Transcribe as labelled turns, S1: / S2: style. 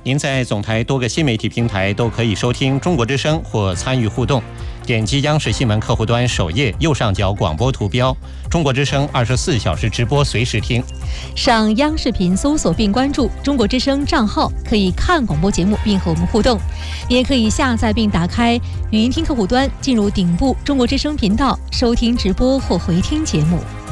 S1: 您在总台多个新媒体平台都可以收听中国之声或参与互动。点击央视新闻客户端首页右上角广播图标，中国之声24小时直播随时听。
S2: 上央视频搜索并关注中国之声账号，可以看广播节目并和我们互动。也可以下载并打开语音听客户端，进入顶部中国之声频道收听直播或回听节目。